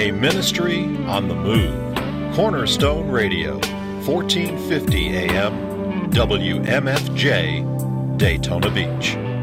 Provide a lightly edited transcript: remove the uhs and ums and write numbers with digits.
a ministry on the move. Cornerstone Radio, 1450 AM, WMFJ, Daytona Beach.